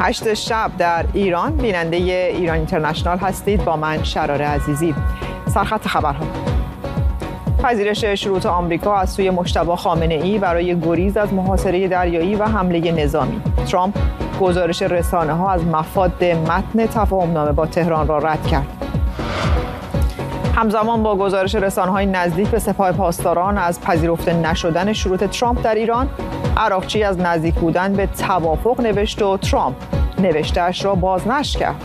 8 شب در ایران. بیننده ایران اینترنشنال هستید با من شرار عزیزی. سرخط خبرها: پذیرش شروط آمریکا از سوی مجتبی خامنه‌ای برای گریز از محاصره دریایی و حمله نظامی. ترامپ گزارش رسانه‌ها از مفاد متن تفاهمنامه با تهران را رد کرد. همزمان با گزارش رسانه‌های نزدیک به سپاه پاسداران از پذیرفته نشدن شروط ترامپ در ایران، عراقچی از نزدیک بودن به توافق نوشت و ترامپ نوشته‌اش را بازنشر کرد.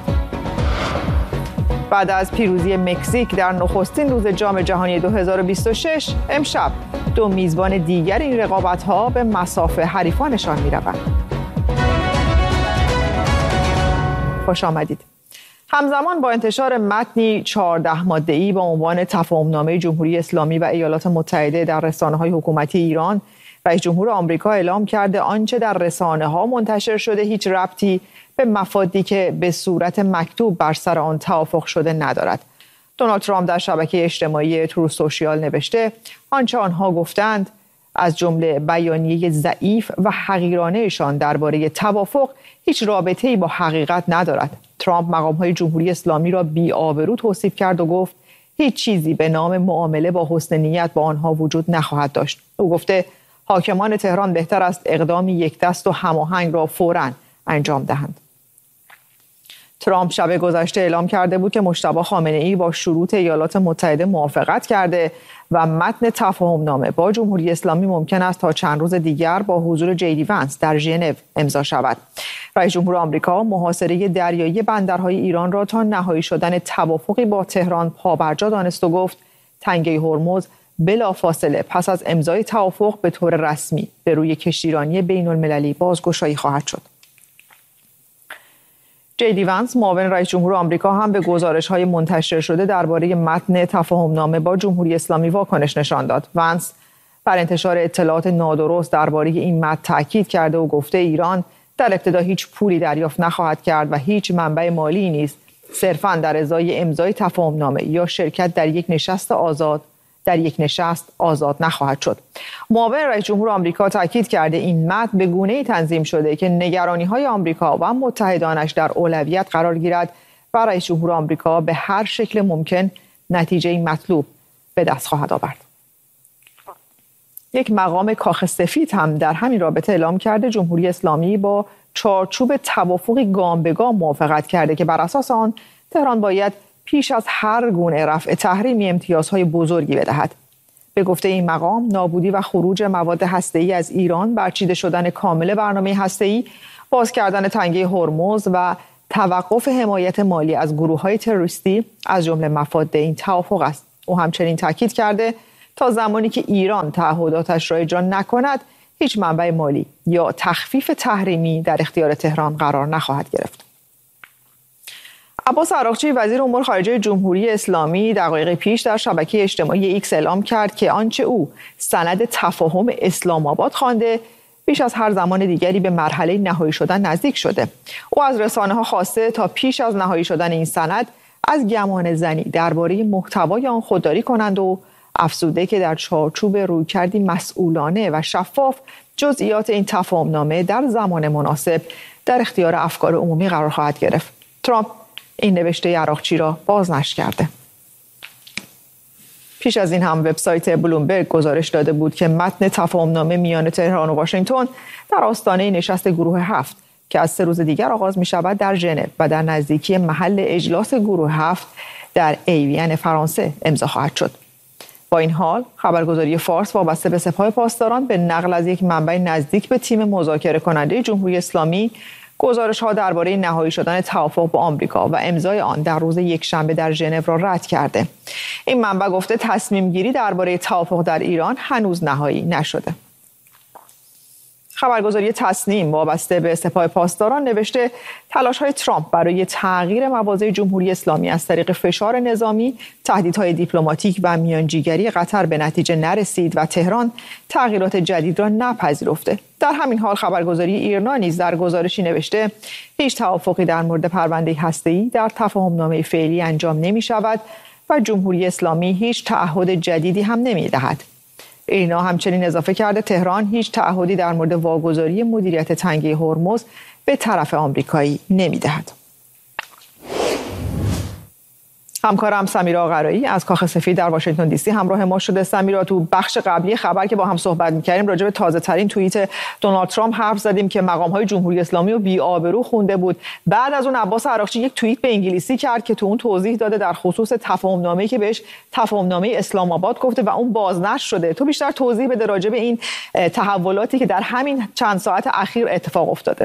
بعد از پیروزی مکزیک در نخستین روز جام جهانی 2026، امشب 2 میزبان دیگر این رقابت‌ها به مصاف حریفانشان می‌روند. خوش آمدید. همزمان با انتشار متنی 14 ماده‌ای با عنوان تفاهمنامه جمهوری اسلامی و ایالات متحده در رسانه‌های حکومتی ایران، رئیس جمهور آمریکا اعلام کرده آنچه در رسانه‌ها منتشر شده هیچ ربطی به مفادی که به صورت مکتوب بر سر آن توافق شده ندارد. دونالد ترامپ در شبکه اجتماعی ترو سوشیال نوشته آنچه آنها گفتند، از جمله بیانیه ضعیف و حقیرانه‌شان درباره توافق، هیچ رابطه‌ای با حقیقت ندارد. ترامپ مقام‌های جمهوری اسلامی را بی‌آبرو توصیف کرد و گفت هیچ چیزی به نام معامله با حسن نیت با آنها وجود نخواهد داشت. او گفته حاکمان تهران بهتر است اقدامی یک دست و هماهنگ را فوراً انجام دهند. ترامپ شب گذشته اعلام کرده بود که مجتبی خامنه‌ای با شروط ایالات متحده موافقت کرده و متن تفاهمنامه با جمهوری اسلامی ممکن است تا چند روز دیگر با حضور جی دی ونس در ژنو امضا شود. رئیس جمهور آمریکا محاصره دریایی بندرهای ایران را تا نهایی شدن توافقی با تهران پابرجا دانست و گفت تنگه هرمز بلافاصله پس از امضای توافق به طور رسمی به روی کشتیرانی بین‌المللی بازگشایی خواهد شد. جی دی ونس معاون رئیس جمهور آمریکا هم به گزارش‌های منتشر شده درباره متن تفاهمنامه با جمهوری اسلامی واکنش نشان داد. ونس بر انتشار اطلاعات نادرست درباره این متن تاکید کرده و گفته ایران در ابتدا هیچ پولی دریافت نخواهد کرد و هیچ منبع مالی نیز صرفاً در ازای امضای تفاهمنامه یا شرکت در یک نشست آزاد نخواهد شد. معاون رئیس جمهور آمریکا تاکید کرده این متن به گونه‌ای تنظیم شده که نگرانی‌های آمریکا و متحدانش در اولویت قرار گیرد و رئیس جمهور آمریکا به هر شکل ممکن نتیجه مطلوب به دست خواهد آورد. یک مقام کاخ سفید هم در همین رابطه اعلام کرده جمهوری اسلامی با چارچوب توافقی گام به گام موافقت کرده که بر اساس آن تهران باید پیش از هر گونه رفع تحریمی امتیازهای بزرگی بدهد. به گفته این مقام، نابودی و خروج مواد هسته‌ای از ایران، برچیده شدن کامل برنامه هسته‌ای، باز کردن تنگه هرمز و توقف حمایت مالی از گروه‌های تروریستی از جمله مفاد این توافق است. او همچنین تاکید کرده تا زمانی که ایران تعهداتش را اجرا نکند، هیچ منبع مالی یا تخفیف تحریمی در اختیار تهران قرار نخواهد گرفت. عباس عراقچی وزیر امور خارجه جمهوری اسلامی دقایق پیش در شبکه اجتماعی ایکس اعلام کرد که آنچه او سند تفاهم اسلام آباد خوانده بیش از هر زمان دیگری به مرحله نهایی شدن نزدیک شده. او از رسانه‌ها خواسته تا پیش از نهایی شدن این سند از گمان زنی درباره محتوای آن خودداری کنند و افزوده که در چارچوب رویکردی مسئولانه و شفاف جزئیات این تفاهمنامه در زمان مناسب در اختیار افکار عمومی قرار خواهد گرفت. ترامپ این نوشته عراقچی را بازنشر کرده. پیش از این هم وبسایت بلومبرگ گزارش داده بود که متن تفاهمنامه میان تهران و واشنگتن در آستانه نشست گروه 7 که از 3 روز دیگر آغاز می شود در ژنو و در نزدیکی محل اجلاس گروه 7 در ایوین فرانسه امضا خواهد شد. با این حال خبرگزاری فارس وابسته به سپاه پاسداران به نقل از یک منبع نزدیک به تیم مذاکره کننده جمهوری اسلامی گزارش‌ها درباره نهایی شدن توافق با آمریکا و امضای آن در روز یکشنبه در ژنو را رد کرده. این منبع گفته تصمیم گیری درباره توافق در ایران هنوز نهایی نشده. خبرگزاری تسنیم وابسته به سپاه پاسداران نوشته تلاش‌های ترامپ برای تغییر مواضع جمهوری اسلامی از طریق فشار نظامی، تهدیدهای دیپلماتیک و میانجیگری قطر به نتیجه نرسید و تهران تغییرات جدید را نپذیرفته. در همین حال خبرگزاری ایرنا نیز در گزارشی نوشته هیچ توافقی در مورد پرونده هسته‌ای در تفاهمنامه فعلی انجام نمی‌شود و جمهوری اسلامی هیچ تعهد جدیدی هم نمی‌دهد. ایرنا همچنین اضافه کرده تهران هیچ تعهدی در مورد واگذاری مدیریت تنگه هرمز به طرف آمریکایی نمیدهد. همکارم سمیرا آقرایی از کاخ سفید در واشنگتن دی سی همراه ما شده. سمیرا، تو بخش قبلی خبر که با هم صحبت می‌کردیم راجع به تازه‌ترین توییت دونالد ترامپ حرف زدیم که مقام‌های جمهوری اسلامی رو بی‌آبرو خونده بود. بعد از اون عباس عراقچی یک توییت به انگلیسی کرد که تو اون توضیح داده در خصوص تفاهم‌نامه‌ای که بهش تفاهم‌نامه اسلام آباد گفته و اون بازنشر شده. تو بیشتر توضیح بده راجع به این تحولاتی که در همین چند ساعت اخیر اتفاق افتاده.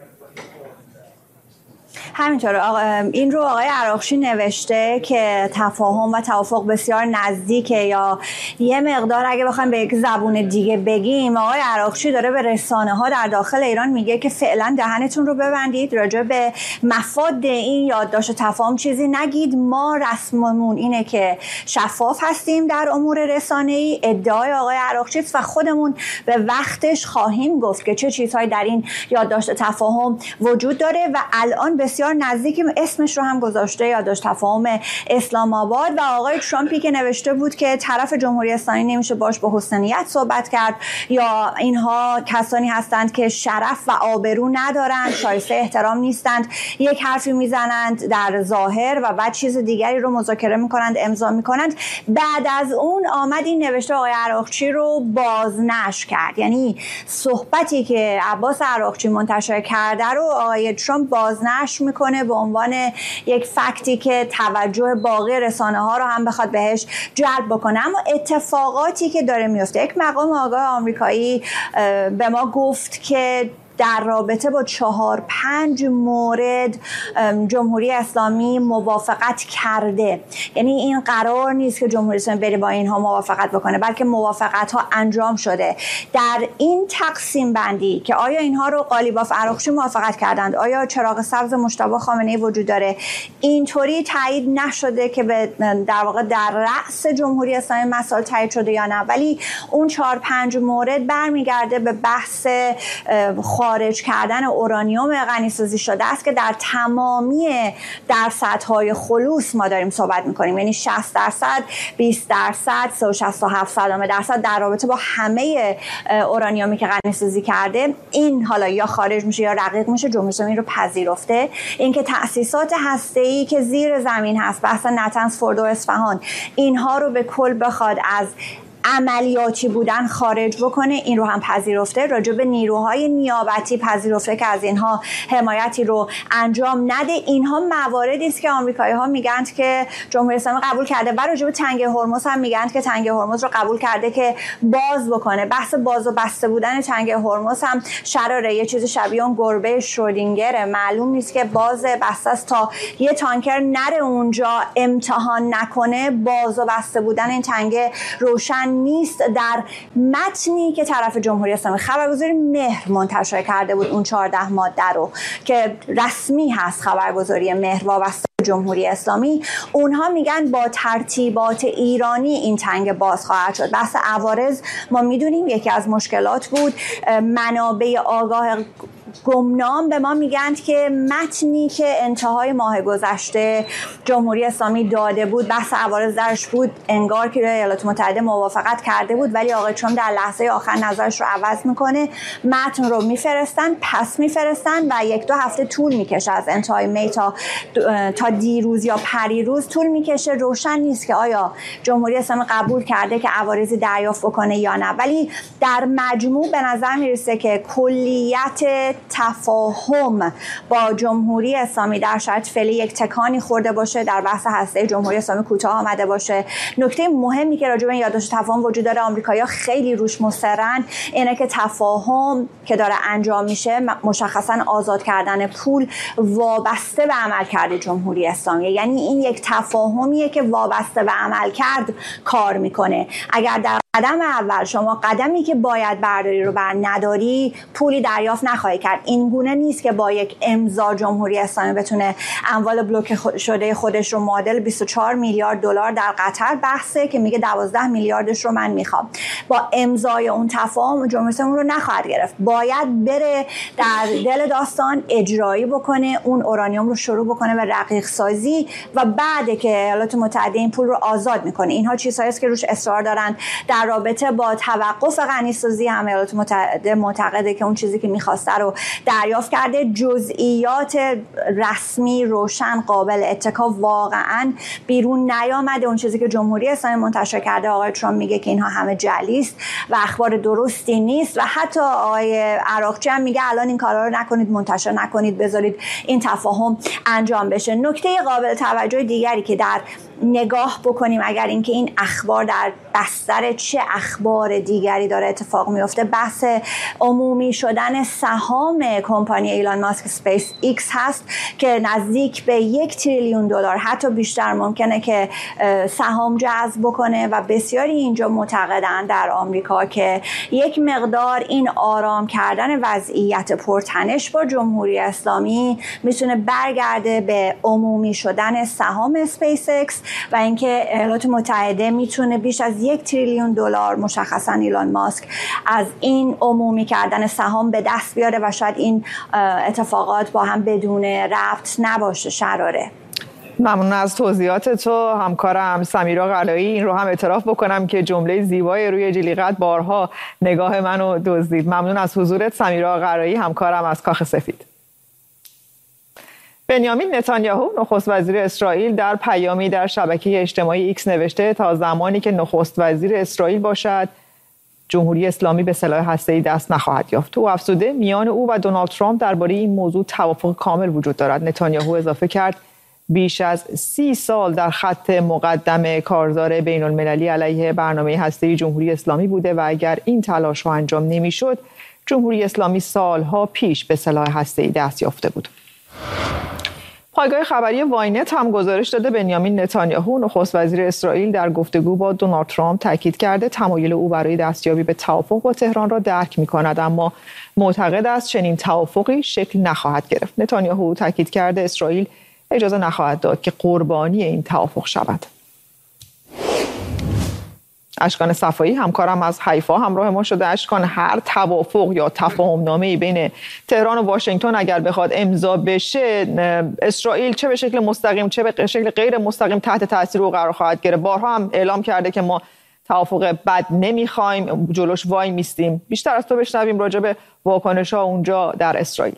همینطور این رو آقای عراقچی نوشته که تفاهم و توافق بسیار نزدیکه، یا یه مقدار اگه بخوایم به یک زبون دیگه بگیم، آقای عراقچی داره به رسانه‌ها در داخل ایران میگه که فعلا دهنتون رو ببندید، راجع به مفاد این یادداشت تفاهم چیزی نگید، ما رسممون اینه که شفاف هستیم در امور رسانه‌ای. ادعای آقای عراقچی و خودمون به وقتش خواهیم گفت که چه چیزهایی در این یادداشت تفاهم وجود داره و الان بسیار نزدیکیم. اسمش رو هم گذاشته یادداشت تفاهم اسلام آباد و آقای ترامپی که نوشته بود که طرف جمهوری اسلامی نمیشه باش با حسن نیت صحبت کرد، یا اینها کسانی هستند که شرف و آبرو ندارند، شایسته احترام نیستند، یک حرفی میزنند در ظاهر و بعد چیز دیگری رو مذاکره میکنند، امضا میکنند. بعد از اون آمد این نوشته آقای عراقچی رو بازنشر کرد، یعنی صحبتی که عباس عراقچی منتشر کرده رو آقای ترامپ بازنشر میکنه به عنوان یک فکتی که توجه باقی رسانه ها رو هم بخواد بهش جلب بکنه. اما اتفاقاتی که داره میفته، یک مقام آگاه آمریکایی به ما گفت که در رابطه با 4-5 مورد جمهوری اسلامی موافقت کرده. یعنی این قرار نیست که جمهوری اسلامی بره با اینها موافقت بکنه، بلکه موافقت ها انجام شده. در این تقسیم بندی که آیا اینها رو قالیباف عراقچی موافقت کردند، آیا چراغ سبز مجتبی خامنه‌ای وجود داره، اینطوری تایید نشده که در واقع در رأس جمهوری اسلامی مسائل تایید شده یا نه، ولی اون 4-5 مورد برمیگرده به بحث خارج کردن اورانیوم غنی‌سازی شده است که در تمامی درصدهای خلوص ما داریم صحبت می‌کنیم، یعنی 60%، 20%، 367% در رابطه با همه اورانیومی که غنی‌سازی کرده. این حالا یا خارج میشه یا رقیق میشه، جمهوری اسلامی رو پذیرفته. اینکه تأسیسات هسته‌ای که زیر زمین هست، بحث نتنز، فردو، اصفهان، اینها رو به کل بخواد از عملیاتی بودن خارج بکنه، این رو هم پذیرفته. راجع به نیروهای نیابتی پذیرفته که از اینها حمایتی رو انجام نده. اینها مواردی است که آمریکایی‌ها میگن که جمهوری اسلامی قبول کرده و راجع به تنگه هرمز هم میگن که تنگه هرمز رو قبول کرده که باز بکنه. بحث باز و بسته بودن تنگه هرمز هم شراره، یه چیز شبیه اون گربه شرودینگر، معلوم نیست که باز بسته است تا یه تانکر نره اونجا امتحان نکنه. باز و بسته بودن این تنگه روشن نیست. در متنی که طرف جمهوری اسلامی خبرگزاری مهر منتشر کرده بود، اون 14 ماده رو که رسمی هست خبرگزاری مهر وابسته جمهوری اسلامی، اونها میگن با ترتیبات ایرانی این تنگ باز خواهد شد. بحث عوارض ما میدونیم یکی از مشکلات بود. منابع آگاه گمنام به ما میگن که متنی که انتهای ماه گذشته جمهوری اسلامی داده بود، بحث عوارض درش بود، انگار که ایالات متحده موافقت کرده بود، ولی آقای ترامپ در لحظه آخر نظرش رو عوض میکنه، متن رو میفرستن، پس میفرستن و 1-2 هفته طول میکشه، از انتهای می تا دیروز یا پریروز طول میکشه. روشن نیست که آیا جمهوری اسلامی قبول کرده که عوارضی دریافت بکنه یا نه، ولی در مجموع به نظر میرسه که کلیت تفاهم با جمهوری اسلامی در شرایط فعلی یک تکانی خورده باشه، در بحث هسته جمهوری اسلامی کوتاه آمده باشه. نکته مهمی که راجع به این یادداشت تفاهم وجود داره، آمریکایی‌ها خیلی روش مصرن، اینه که تفاهم که داره انجام میشه مشخصاً آزاد کردن پول وابسته به عملکرد جمهوری اسلامی، یعنی این یک تفاهمیه که وابسته به عملکرد کار میکنه. اگر در قدم اول شما قدمی که باید برداری رو بر نداری، پولی دریافت نخواهی کرد. کرد. این گونه نیست که با یک امضا جمهوری اسلامی بتونه اموال بلوک شده خودش رو معادل 24 میلیارد دلار در قطر بحثه که میگه 12 میلیاردش رو من میخوام. با امضای اون تفاهم جمهوری اسلامی رو نخواهد گرفت. باید بره در دل داستان اجرایی بکنه، اون اورانیوم رو شروع بکنه و رقیق سازی و بعد که ایالات متحده این پول رو آزاد میکنه. اینها چیزهایی است که روش اصرار دارن. در رابطه با توقف غنیسازی هم ایالات متحده معتقده که اون چیزی که میخواسته رو دریافت کرده. جزئیات رسمی روشن قابل اتکا واقعا بیرون نیامده. اون چیزی که جمهوری اسلامی منتشر کرده آقای ترامپ میگه که اینها همه جعلی است و اخبار درستی نیست و حتی آقای عراقچی هم میگه الان این کارا رو نکنید، منتشر نکنید، بذارید این تفاهم انجام بشه. نکته قابل توجه دیگری که در نگاه بکنیم اگر اینکه این اخبار در بستر چه اخبار دیگری داره اتفاق میفته، بحث عمومی شدن سهام کمپانی ایلان ماسک اسپیس ایکس هست که نزدیک به 1 تریلیون دلار حتی بیشتر ممکنه که سهام جذب بکنه و بسیاری اینجا معتقدن در آمریکا که یک مقدار این آرام کردن وضعیت پرتنش با جمهوری اسلامی میتونه برگرده به عمومی شدن سهام اسپیس ایکس و اینکه ایالات متحده میتونه بیش از 1 تریلیون دلار مشخصا ایلان ماسک از این عمومی کردن سهام به دست بیاره و شاید این اتفاقات با هم بدون ربط نباشه. شراره. ممنون از توضیحات تو. همکارم سمیرا قلایی این رو هم اعتراف بکنم که جمله زیبای روی جلیقت بارها نگاه منو دزدید. ممنون از حضورت سمیرا قلایی، همکارم از کاخ سفید. بنیامین نتانیاهو نخست وزیر اسرائیل در پیامی در شبکه اجتماعی ایکس نوشته تا زمانی که نخست وزیر اسرائیل باشد جمهوری اسلامی به سلاح هسته‌ای دست نخواهد یافت. او افزوده میان او و دونالد ترامپ درباره این موضوع توافق کامل وجود دارد. نتانیاهو اضافه کرد بیش از 30 سال در خط مقدم کارزار بین المللی علیه برنامه هسته‌ای جمهوری اسلامی بوده و اگر این تلاش‌ها انجام نمی‌شد جمهوری اسلامی سالها پیش به سلاح هسته‌ای دست یافته بود. پایگاه خبری واینت هم گزارش داده بنیامین نتانیاهو نخست وزیر اسرائیل در گفتگو با دونالد ترامپ تاکید کرده تمایل او برای دستیابی به توافق با تهران را درک می‌کند اما معتقد است چنین توافقی شکل نخواهد گرفت. نتانیاهو تاکید کرده اسرائیل اجازه نخواهد داد که قربانی این توافق شود. اشکان صفایی همکارم از حیفا همراه ما شده. اشکان، هر توافق یا تفاهم‌نامه‌ای بین تهران و واشنگتن اگر بخواد امضا بشه اسرائیل چه به شکل مستقیم چه به شکل غیر مستقیم تحت تاثیر او قرار خواهد گرفت. بارها هم اعلام کرده که ما توافق بد نمیخوایم، جلوش وای میستیم. بیشتر از تو بشنویم راجع به واکنش‌ها اونجا در اسرائیل.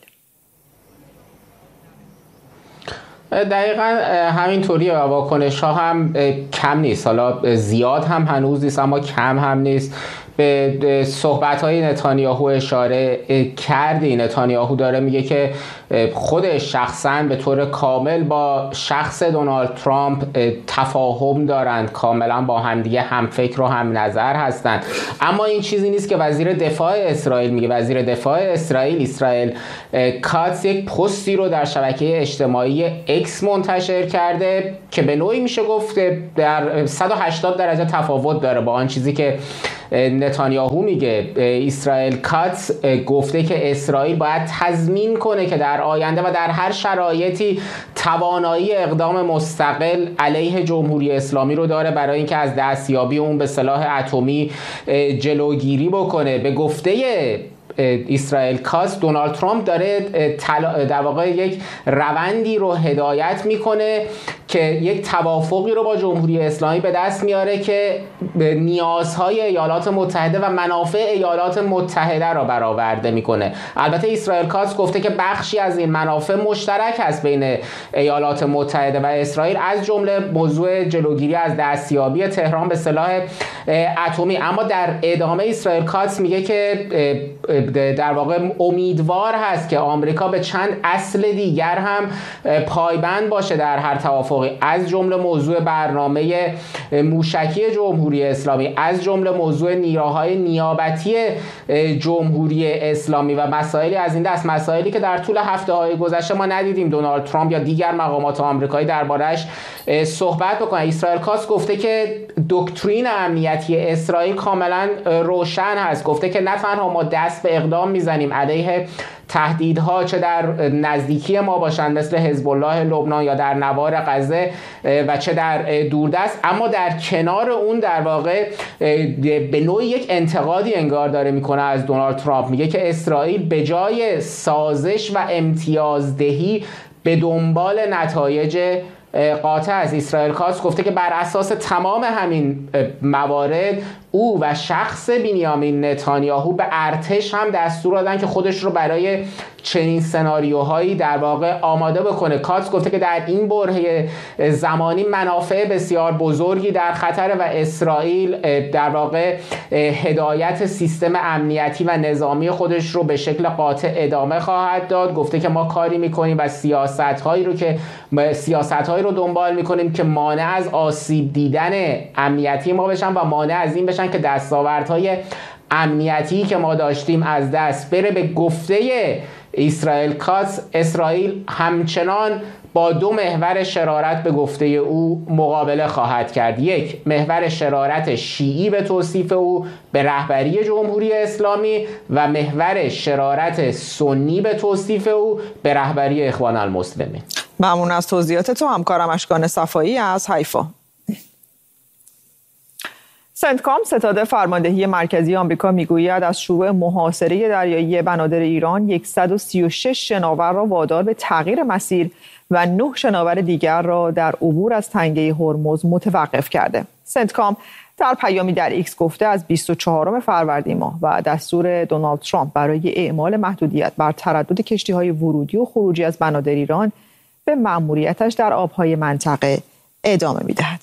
دقیقا همینطوری و واکنش ها هم کم نیست، حالا زیاد هم هنوز نیست اما کم هم نیست. به صحبت های نتانیاهو اشاره کردی. نتانیاهو داره میگه که خودش شخصا به طور کامل با شخص دونالد ترامپ تفاهم دارند، کاملا با همدیگه هم فکر و هم نظر هستند. اما این چیزی نیست که وزیر دفاع اسرائیل میگه. وزیر دفاع اسرائیل کاتس یک پستی رو در شبکه اجتماعی اکس منتشر کرده که به نوعی میشه گفت در 180 درجه تفاوت داره با آن چیزی که نتانیاهو میگه. اسرائیل کاتس گفته که اسرائیل باید تضمین کنه که در آینده و در هر شرایطی توانایی اقدام مستقل علیه جمهوری اسلامی رو داره برای اینکه از دستیابی اون به سلاح اتمی جلوگیری بکنه. به گفته اسرائیل کاتس دونالد ترامپ داره در واقع یک روندی رو هدایت میکنه که یک توافقی رو با جمهوری اسلامی به دست میاره که نیازهای ایالات متحده و منافع ایالات متحده را برآورده میکنه. البته اسرائیل کاتس گفته که بخشی از این منافع مشترک است بین ایالات متحده و اسرائیل، از جمله موضوع جلوگیری از دستیابی تهران به سلاح اتمی. اما در ادامه اسرائیل کاتس میگه که در واقع امیدوار هست که آمریکا به چند اصل دیگر هم پایبند باشه در هر توافقی، از جمله موضوع برنامه موشکی جمهوری اسلامی، از جمله موضوع نیروهای نیابتی جمهوری اسلامی و مسائلی از این دست، مسائلی که در طول هفته‌های گذشته ما ندیدیم دونالد ترامپ یا دیگر مقامات آمریکایی درباره‌اش صحبت بکنه. اسرائیل کاتس گفته که دکترین امنیتی اسرائیل کاملا روشن هست. گفته که نه تنها ما دست به اقدام میزنیم علیه تهدیدها چه در نزدیکی ما باشند مثل حزب الله لبنان یا در نوار غزه و چه در دوردست، اما در کنار اون در واقع به نوعی یک انتقادی انگار داره میکنه از دونالد ترامپ. میگه که اسرائیل به جای سازش و امتیازدهی به دنبال نتایج قاطع است. اسرائیل کاتس گفته که بر اساس تمام همین موارد او و شخص بنیامین نتانیاهو به ارتش هم دستور دادن که خودش رو برای چنین سناریوهایی در واقع آماده بکنه. کاتس گفته که در این بره زمانی منافع بسیار بزرگی در خطر و اسرائیل در واقع هدایت سیستم امنیتی و نظامی خودش رو به شکل قاطع ادامه خواهد داد. گفته که ما کاری میکنیم و سیاست‌هایی رو دنبال میکنیم که مانع از آسیب دیدن امنیتی ما بشن و مانع از این بشن که دستاوردهای امنیتی که ما داشتیم از دست بره. به گفته اسرائیل کاتس، اسرائیل همچنان با دو محور شرارت به گفته او مقابله خواهد کرد. یک، محور شرارت شیعی به توصیف او به رهبری جمهوری اسلامی و محور شرارت سنی به توصیف او به رهبری اخوان المسلمین. ممنون از توضیحات تو همکارم اشکان صفایی از حیفا. سنتکام ستاد فرماندهی مرکزی آمریکا میگوید از شروع محاصره دریایی بنادر ایران 136 شناور را وادار به تغییر مسیر و 9 شناور دیگر را در عبور از تنگه هرمز متوقف کرده. سنتکام در پیامی در ایکس گفته از 24 فروردین ماه و دستور دونالد ترامپ برای اعمال محدودیت بر تردد کشتی‌های ورودی و خروجی از بنادر ایران به مأموریتش در آبهای منطقه ادامه می‌دهد.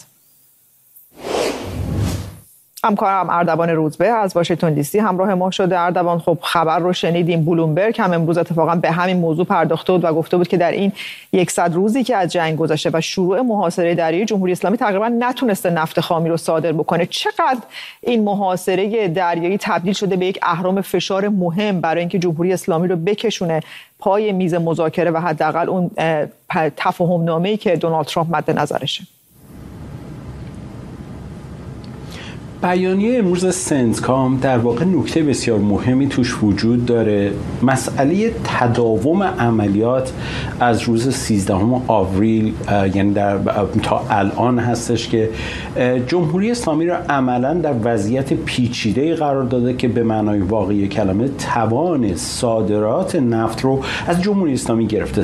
همکارم اردوان روزبه از واشنگتن دی سی همراه ما شده. اردوان، خب خبر رو شنیدیم، بلومبرگ هم امروز اتفاقا به همین موضوع پرداخته بود و گفته بود که در این 100 روزی که از جنگ گذشته و شروع محاصره دریایی، جمهوری اسلامی تقریبا نتونسته نفت خامی رو صادر بکنه. چقدر این محاصره دریایی تبدیل شده به یک اهرم فشار مهم برای اینکه جمهوری اسلامی رو بکشونه پای میز مذاکره و حداقل اون تفاهم نامه‌ای که دونالد ترامپ مد نظرشه؟ بیانیه امروز سنتکام در واقع نکته بسیار مهمی توش وجود داره. مسئله تداوم عملیات از روز 13 آوریل، یعنی تا الان هستش که جمهوری اسلامی را عملا در وضعیت پیچیده قرار داده که به معنای واقعی کلمه توان صادرات نفت رو از جمهوری اسلامی گرفته.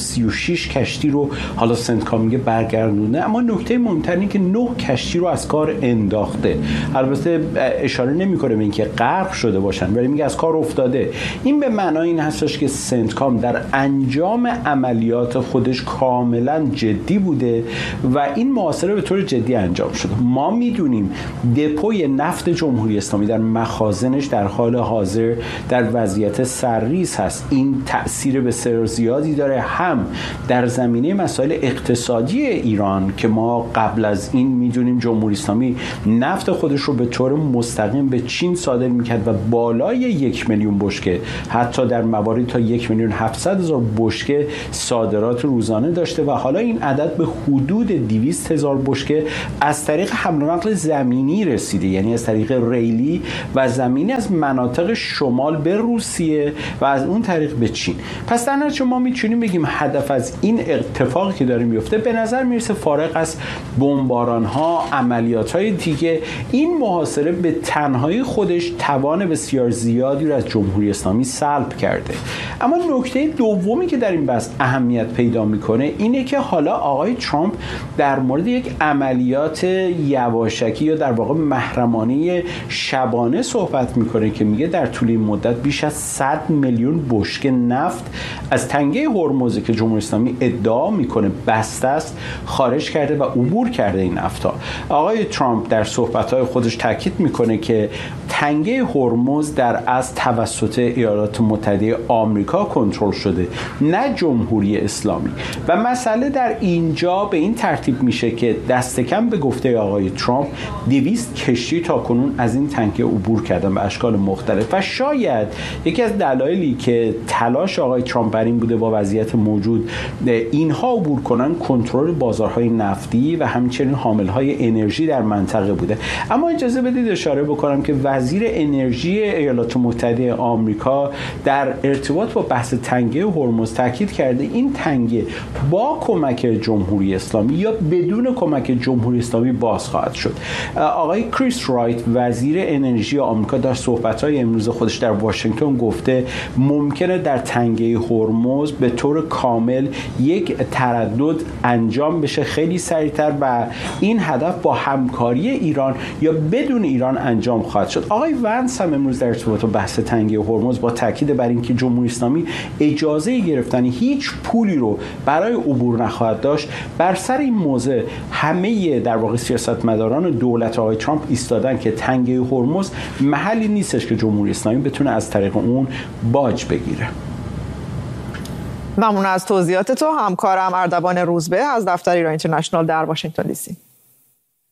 136 کشتی رو حالا سنتکام میگه برگردونده، اما نکته مهمتر اینه که 9 کشتی رو از کار انداخته. البته اشاره نمی‌کنه به اینکه غرق شده باشن، ولی میگه از کار افتاده. این به معنای این هستش که سنتکام در انجام عملیات خودش کاملا جدی بوده و این محاصره به طور جدی انجام شده. ما میدونیم دپوی نفت جمهوری اسلامی در مخازنش در حال حاضر در وضعیت سرریز هست. این تأثیر بسیار زیادی داره، هم در زمینه مسائل اقتصادی ایران که ما قبل از این میدونیم جمهوری اسلامی نفت خودش رو به طور مستقیم به چین صادر میکرد و بالای 1 میلیون بشکه، حتی در مواردی تا 1,700,000 بشکه صادرات روزانه داشته و حالا این عدد به حدود 200,000 بشکه از طریق حمل و نقل زمینی رسیده، یعنی از طریق ریلی و زمینی از مناطق شمال به روسیه و از اون طریق به چین. پس در نتیجه ما میتونیم بگیم هدف از این اتفاقی که داره میفته به نظر میرسه فارغ از بمباران ها، عملیات های دیگه، این محاصره به تنهایی خودش توان بسیار زیادی رو از جمهوری اسلامی سلب کرده. اما نکته دومی که در این بحث اهمیت پیدا میکنه اینه که حالا آقای ترامپ در مورد یک عملیات یواشکی یا در واقع محرمانه شبانه صحبت میکنه که میگه در طول این مدت بیش از 100 میلیون بشکه نفت از تنگه هرمز که جمهوری اسلامی ادعا میکنه بسته است خارج کرده و عبور کرده این نفت‌ها. آقای ترامپ در صحبت‌های خودش تاکید میکنه که تنگه هرمز در از توسط ایالات متحده آمریکا کنترل شده، نه جمهوری اسلامی. و مسئله در اینجا به این ترتیب میشه که دست کم به گفته آقای ترامپ 200 کشتی تاکنون از این تنگه عبور کردن به اشکال مختلف و شاید یکی از دلایلی که تلاش آقای ترامپ بر این بوده با وضعیت موجود اینها عبور کنن کنترل بازارهای نفتی و همچنین حاملهای انرژی در منطقه بوده. اما اجازه بدید اشاره بکنم که وضعیت وزیر انرژی ایالات متحده آمریکا در ارتباط با بحث تنگه هرمز تاکید کرده این تنگه با کمک جمهوری اسلامی یا بدون کمک جمهوری اسلامی باز خواهد شد. آقای کریس رایت وزیر انرژی آمریکا در صحبت‌های امروز خودش در واشنگتن گفته ممکنه در تنگه هرمز به طور کامل یک تردد انجام بشه خیلی سریعتر و این هدف با همکاری ایران یا بدون ایران انجام خواهد شد. آقای ونس هم امروز در ارتباط با بحث تنگه هرمز با تاکید بر اینکه جمهوری اسلامی اجازه گرفتن هیچ پولی رو برای عبور نخواهد داشت، بر سر این موضوع همه در واقع سیاستمداران دولت آقای ترامپ ایستادن که تنگه هرمز محلی نیستش که جمهوری اسلامی بتونه از طریق اون باج بگیره. ممنون از توضیحات تو. همکارم اردوان روزبه از دفتر ایران اینترنشنال در واشنگتن دی سی.